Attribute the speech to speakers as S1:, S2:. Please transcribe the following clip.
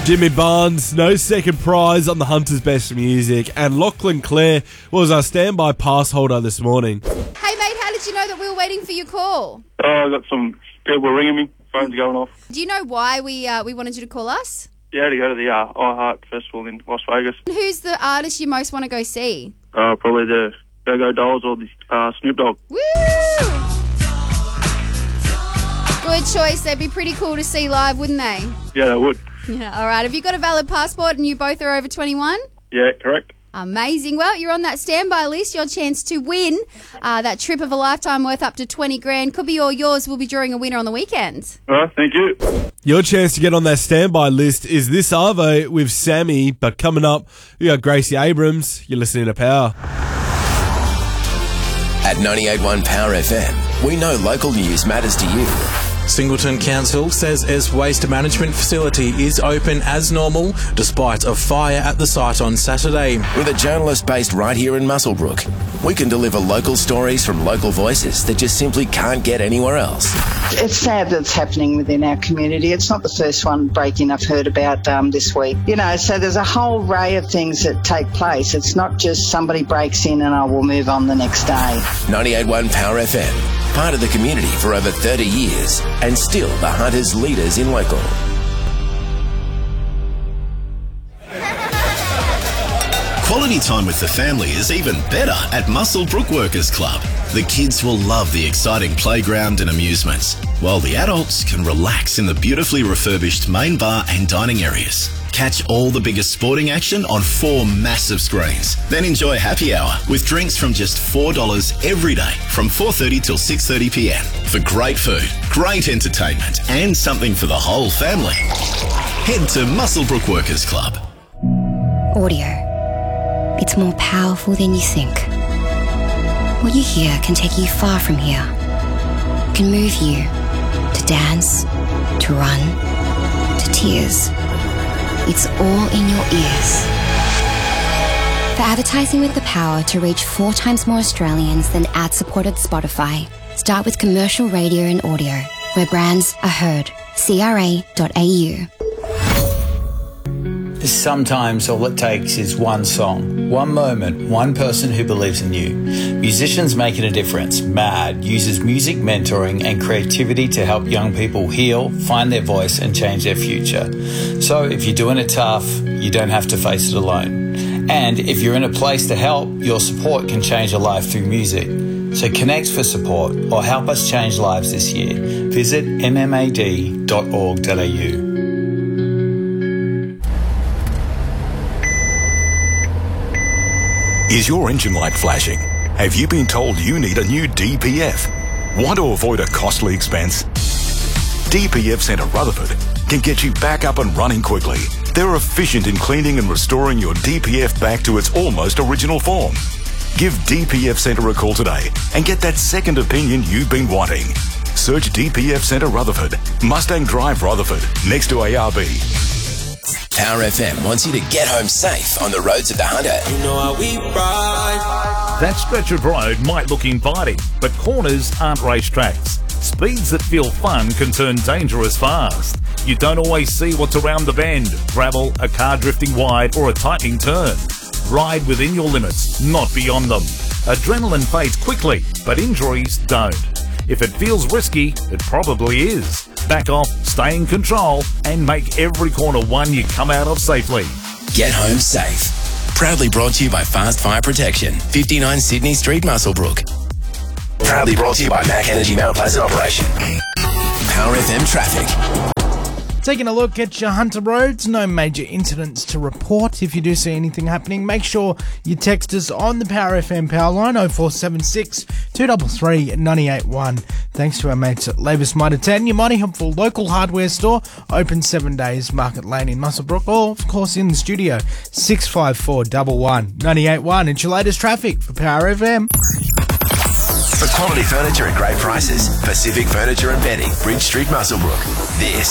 S1: Jimmy Barnes, no second prize on the Hunter's Best Music, and Lachlan Clare was our standby pass holder this morning.
S2: Hey mate, how did you know that we were waiting for your call?
S3: I got some people ringing me, phones going off.
S2: Do you know why we wanted you to call us?
S3: Yeah, to go to the iHeart Festival in Las Vegas.
S2: Who's the artist you most want to go see?
S3: Probably the Go-Go Dolls or the Snoop Dogg.
S2: Woo! Good choice. They'd be pretty cool to see live, wouldn't they?
S3: Yeah, they would.
S2: Yeah. All right. Have you got a valid passport and you both are over 21?
S3: Yeah, correct.
S2: Amazing. Well, you're on that standby list. Your chance to win that trip of a lifetime worth up to 20 grand. Could be all yours. We'll be drawing a winner on the weekend.
S3: All right, thank you.
S1: Your chance to get on that standby list is this Arvo with Sammy, but coming up, we got Gracie Abrams. You're listening to Power.
S4: At 98.1 Power FM, we know local news matters to you.
S5: Singleton Council says its waste management facility is open as normal despite a fire at the site on Saturday.
S4: With a journalist based right here in Muswellbrook, we can deliver local stories from local voices that just simply can't get anywhere else.
S6: It's sad that it's happening within our community. It's not the first one break-in I've heard about this week. You know, so there's a whole array of things that take place. It's not just somebody breaks in and I will move on the next day.
S4: 98.1 Power FM, part of the community for over 30 years and still the Hunters' leaders in local.
S7: Quality time with the family is even better at Muswellbrook Workers Club. The kids will love the exciting playground and amusements, while the adults can relax in the beautifully refurbished main bar and dining areas. Catch all the biggest sporting action on 4 massive screens. Then enjoy happy hour with drinks from just $4 every day from 4:30 till 6:30 p.m. for great food, great entertainment and something for the whole family. Head to Muswellbrook Workers Club.
S8: Audio. It's more powerful than you think. What you hear can take you far from here. It can move you to dance, to run, to tears. It's all in your ears. For advertising with the power to reach 4 times more Australians than ad-supported Spotify, start with commercial radio and audio, where brands are heard. CRA.au.
S9: Sometimes all it takes is one song, one moment, one person who believes in you. Musicians Making a Difference, MAD, uses music mentoring and creativity to help young people heal, find their voice and change their future. So if you're doing it tough, you don't have to face it alone. And if you're in a place to help, your support can change a life through music. So connect for support or help us change lives this year. Visit mmad.org.au.
S10: Is your engine light flashing? Have you been told you need a new DPF? Want to avoid a costly expense? DPF Centre Rutherford can get you back up and running quickly. They're efficient in cleaning and restoring your DPF back to its almost original form. Give DPF Centre a call today and get that second opinion you've been wanting. Search DPF Centre Rutherford, Mustang Drive Rutherford, next to ARB.
S4: Power FM wants you to get home safe on the roads of the Hunter.
S11: You know how we ride.
S12: That stretch of road might look inviting, but corners aren't racetracks. Speeds that feel fun can turn dangerous fast. You don't always see what's around the bend, gravel, a car drifting wide or a tightening turn. Ride within your limits, not beyond them. Adrenaline fades quickly, but injuries don't. If it feels risky, it probably is. Back off, stay in control, and make every corner one you come out of safely.
S4: Get home safe. Proudly brought to you by Fast Fire Protection, 59 Sydney Street, Muswellbrook. Proudly brought to you by Mac Energy Mount Pleasant Operation. Power FM traffic.
S13: Taking a look at your Hunter roads, no major incidents to report. If you do see anything happening, make sure you text us on the Power FM power line 0476 233 981. Thanks to our mates at Labus Mitre 10, your mighty helpful local hardware store, open 7 days, Market Lane in Muswellbrook, or of course in the studio, 654 11 981. It's your latest traffic for Power FM.
S4: For quality furniture at great prices, Pacific Furniture and Bedding, Bridge Street, Muswellbrook. This